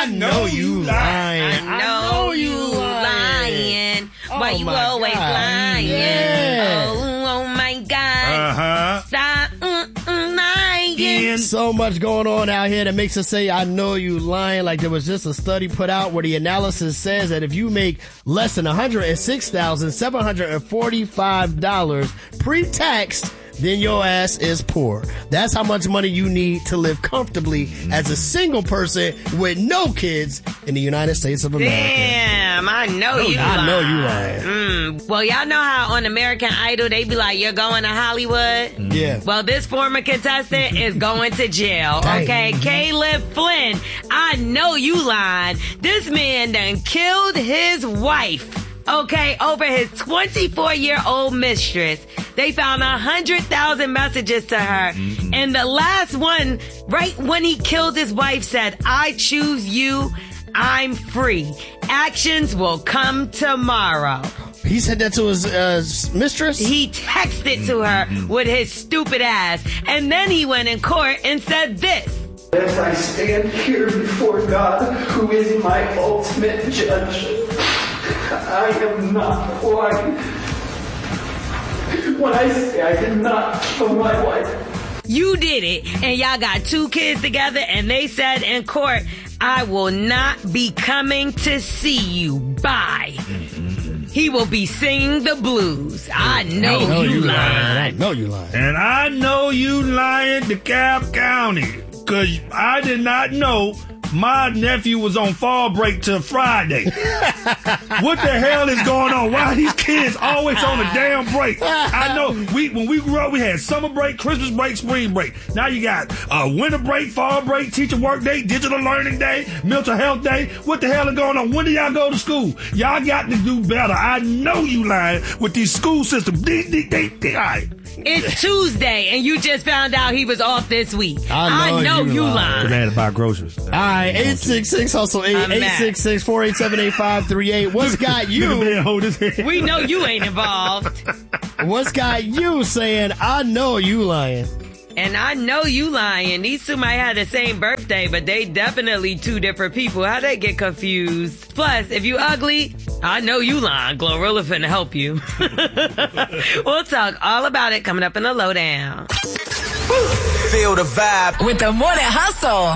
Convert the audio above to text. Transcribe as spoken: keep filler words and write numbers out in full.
I know you lying. I know you lying. Why Oh, you my always God. lying? Yeah. Oh, oh my God. Uh-huh. Stop mm, mm, lying. So much going on out here that makes us say, I know you lying. Like there was just a study put out where the analysis says that if you make less than one hundred six thousand seven hundred forty-five dollars pre-tax, then your ass is poor. That's how much money you need to live comfortably as a single person with no kids in the United States of America. Damn, I know you I lying. know you lying. Mm. Well, y'all know how on American Idol they be like, you're going to Hollywood? Yeah. Well, this former contestant is going to jail, Dang. okay? Caleb Flynn, I know you lying. This man done killed his wife, okay, over his twenty-four-year-old mistress. They found one hundred thousand messages to her. Mm-hmm. And the last one, right when he killed his wife, said, I choose you. I'm free. Actions will come tomorrow. He said that to his uh, mistress? He texted to her with his stupid ass. And then he went in court and said this. As I stand here before God, who is my ultimate judge, I am not lying when I say I did not kill my wife. You did it, and y'all got two kids together, and they said in court, I will not be coming to see you. Bye. Mm-hmm. He will be singing the blues. I know, I know you, you lying. lying. I know you lying. And I know you lying, DeKalb County, because I did not know my nephew was on fall break till Friday. What the hell is going on? Why are these kids always on a damn break? I know we when we grew up, we had summer break, Christmas break, spring break. Now you got uh, winter break, fall break, teacher work day, digital learning day, mental health day. What the hell is going on? When do y'all go to school? Y'all got to do better. I know you lying with these school systems. They, they, they, they, all right. It's Tuesday, and you just found out he was off this week. I know I know you you lying. lying. Man to buy groceries. All right, eight six six hustle eight I'm eight mad. six six four eight seven eight five three eight. What's got you? Man, hold his head. We know you ain't involved. What's got you saying I know you lying? And I know you lying. These two might have the same birthday, but they definitely two different people. How they get confused? Plus, if you ugly, I know you lying. Glorilla finna help you. We'll talk all about it coming up in the lowdown. Feel the vibe with the Morning Hustle.